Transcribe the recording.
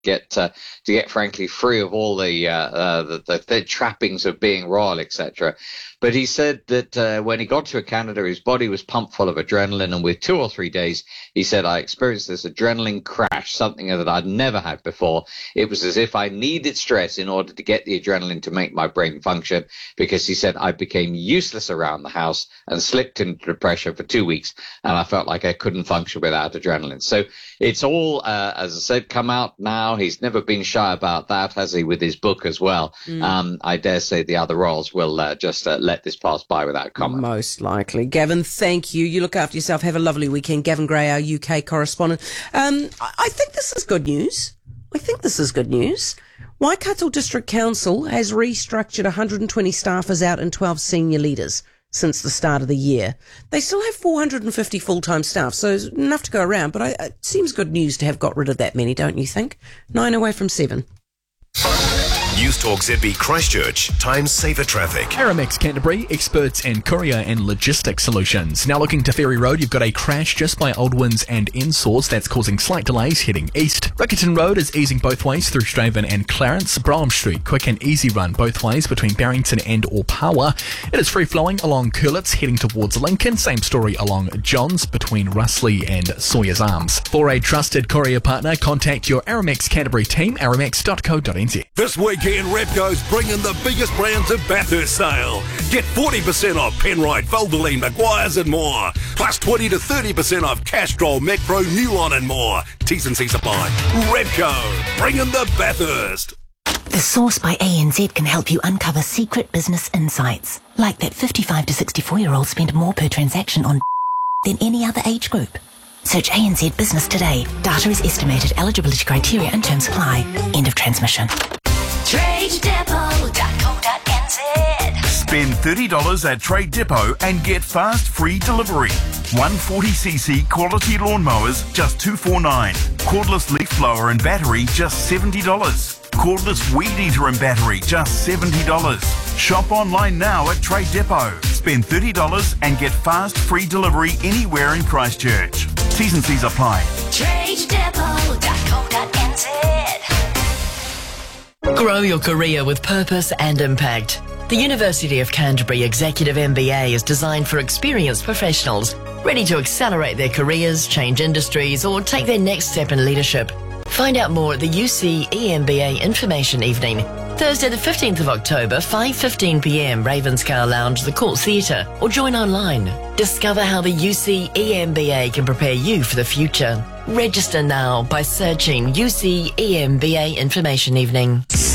get frankly free of all the trappings of being royal, etc. But he said that when he got to Canada, his body was pumped full of adrenaline, and with 2 or 3 days, he said, I experienced this adrenaline crash, something that I'd never had before. It was as if I needed stress in order to get the adrenaline to make my brain function, because he said I became useless around the house and slipped into depression for 2 weeks, and I felt like I couldn't function without adrenaline. So it's all, as I said, come out now. He's never been shy about that, has he, with his book as well. I dare say the other royals will just let this pass by without comment. Most likely. Gavin, thank you. You look after yourself. Have a lovely weekend. Gavin Gray, our UK correspondent. I think this is good news. Waikato District Council has restructured 120 staffers out and 12 senior leaders since the start of the year. They still have 450 full-time staff, so it's enough to go around, but it seems good news to have got rid of that many, don't you think? 9 away from 7. News Talk ZB Christchurch, Times Saver Traffic. Aramex Canterbury, experts in courier and logistics solutions. Now looking to Ferry Road, you've got a crash just by Old Winds and Ensource. That's causing slight delays heading east. Riccarton Road is easing both ways through Straven and Clarence. Brougham Street, quick and easy run both ways between Barrington and Opawa. It is free flowing along Curlitz heading towards Lincoln. Same story along Johns between Russley and Sawyer's Arms. For a trusted courier partner, contact your Aramex Canterbury team, aramex.co.nz. This weekend, Repco's bringing the biggest brands of Bathurst sale. Get 40% off Penrite, Valvoline, Maguire's and more. Plus 20 to 30% off Castrol, Macpro, Newon and more. T's and C's apply. Repco, bringing the Bathurst. The Source by ANZ can help you uncover secret business insights. Like that 55 to 64-year-olds spend more per transaction on than any other age group. Search ANZ Business today. Data is estimated. Eligibility criteria and terms apply. End of transmission. TradeDepot.co.nz. Spend $30 at Trade Depot and get fast free delivery. 140cc quality lawnmowers just $249. Cordless leaf blower and battery just $70. Cordless weed eater and battery just $70. Shop online now at Trade Depot. Spend $30 and get fast free delivery anywhere in Christchurch. T's and C's apply. TradeDepot.co.nz. Grow your career with purpose and impact. The University of Canterbury Executive MBA is designed for experienced professionals ready to accelerate their careers, change industries, or take their next step in leadership. Find out more at the UC EMBA Information Evening, Thursday the 15th of October, 5:15 p.m, Ravenscar Lounge, the Court Theatre, or join online. Discover how the UC EMBA can prepare you for the future. Register now by searching UC EMBA Information Evening.